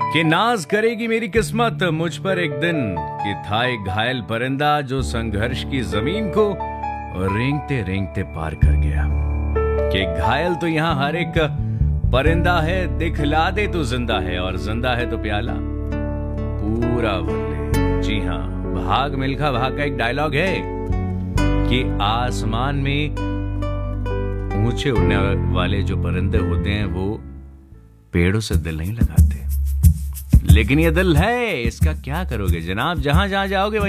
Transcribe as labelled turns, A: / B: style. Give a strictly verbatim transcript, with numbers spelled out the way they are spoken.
A: कि नाज करेगी मेरी किस्मत मुझ पर एक दिन, कि था एक घायल परिंदा जो संघर्ष की जमीन को रेंगते रेंगते पार कर गया। कि घायल तो यहाँ हर एक परिंदा है, दिखला दे तू जिंदा है, और जिंदा है तो प्याला पूरा भर ले। जी हाँ, भाग मिल्खा भाग का एक डायलॉग है कि आसमान में ऊंचे उड़ने वाले जो परिंदे होते हैं वो पेड़ों से दिल नहीं लगाते, लेकिन ये दिल है, इसका क्या करोगे जनाब? जहां जहां जाओगे